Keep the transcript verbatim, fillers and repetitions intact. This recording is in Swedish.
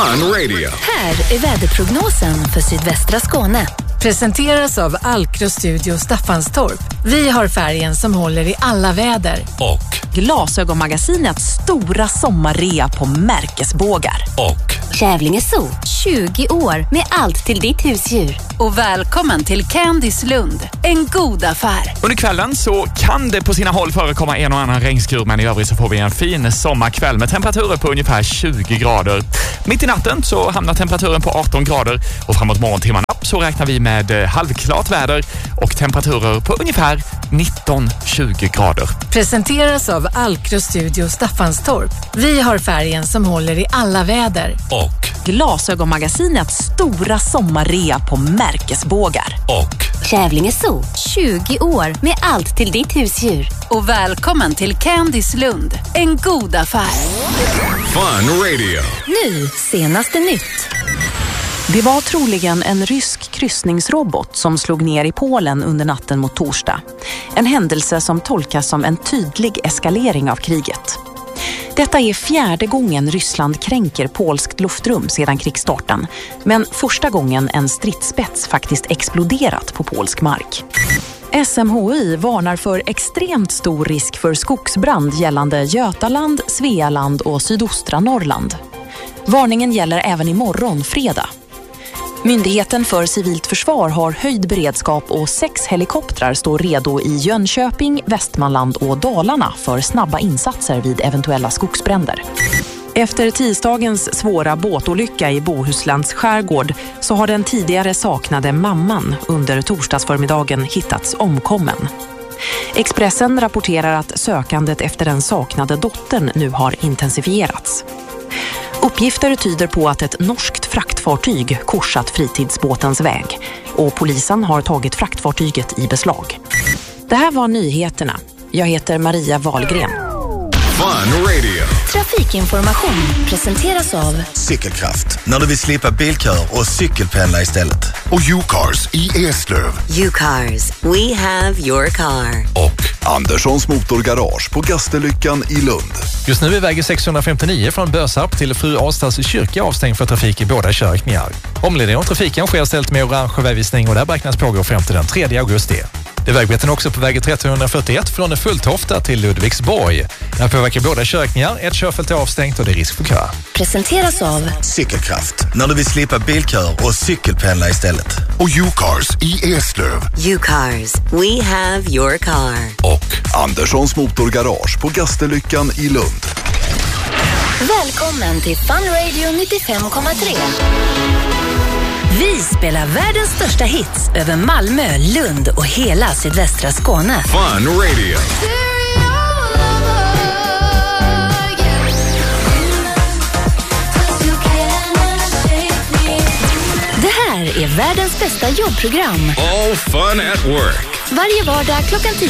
Fun Radio. Här är väderprognosen för sydvästra Skåne. Presenteras av Alkro Studio Staffanstorp. Vi har färgen som håller i alla väder. Och Glasögonmagasinets stora sommarrea på märkesbågar. Och Kävlinge Zoo, tjugo år med allt till ditt husdjur. Och välkommen till Candys Lund, en god affär. Under kvällen så kan det på sina håll förekomma en och annan regnskur, men i övrigt så får vi en fin sommarkväll med temperaturer på ungefär tjugo grader. Mitt i natten så hamnar temperaturen på arton grader och framåt morgontimmarna så räknar vi med halvklart väder och temperaturer på ungefär nitton till tjugo grader. Presenteras av Alkro Studio Staffanstorp. Vi har färgen som håller i alla väder. Och Glasögonmagasinets stora sommarrea på märkesbågar. Och Kävlinge Zoo, tjugo år med allt till ditt husdjur. Och välkommen till Candys Lund, en god affär. Fun Radio. Nu, senaste nytt. Det var troligen en rysk kryssningsrobot som slog ner i Polen under natten mot torsdag. En händelse som tolkas som en tydlig eskalering av kriget. Detta är fjärde gången Ryssland kränker polskt luftrum sedan krigsstarten, men första gången en stridsspets faktiskt exploderat på polsk mark. S M H I varnar för extremt stor risk för skogsbrand gällande Götaland, Svealand och sydostra Norrland. Varningen gäller även imorgon, fredag. Myndigheten för civilt försvar har höjd beredskap och sex helikoptrar står redo i Jönköping, Västmanland och Dalarna för snabba insatser vid eventuella skogsbränder. Efter tisdagens svåra båtolycka i Bohuslands skärgård så har den tidigare saknade mamman under torsdagsförmiddagen hittats omkommen. Expressen rapporterar att sökandet efter den saknade dottern nu har intensifierats. Uppgifter tyder på att ett norskt fraktfartyg korsat fritidsbåtens väg och polisen har tagit fraktfartyget i beslag. Det här var nyheterna. Jag heter Maria Wahlgren. Fun Radio. Trafikinformation presenteras av Cykelkraft, när du vill slippa bilkör och cykelpendla istället. Och U-Cars i Eslöv. U-Cars, we have your car. Och Anderssons Motorgarage på Gasterlyckan i Lund. Just nu är väg sexhundrafemtionio från Bösarp till Fru Astads kyrka avstängd för trafik i båda körkningar. Omledningen av trafiken sker ställt med orange vägvisning och där beräknas pågå fram till den tredje augusti. Det är vägbeten också på väg trehundrafyrtioett från Fulltofta till Ludvigsborg. Där påverkar båda körkningar, ett körfält är avstängt och det är risk för kö. Presenteras av Cykelkraft, när du vill slippa bilkör och cykelpendla istället. Och U-Cars i Eslöv. U-Cars, we have your car. Och Anderssons Motorgarage på Gasterlyckan i Lund. Välkommen till Fun Radio nittiofem komma tre. Vi spelar världens största hits över Malmö, Lund och hela sydvästra Skåne. Fun Radio. Det här är världens bästa jobbprogram. All fun at work. Varje vardag klockan tio